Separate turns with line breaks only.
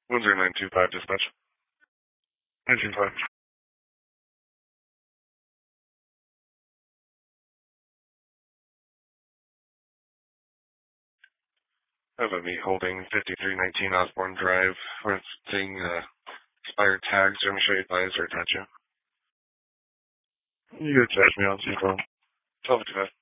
10925 dispatch. 925. Have a me holding 5319 Osborne Drive. We're seeing expired tags. Let me show you advise or attach you. You attach me on C-phone. 1255.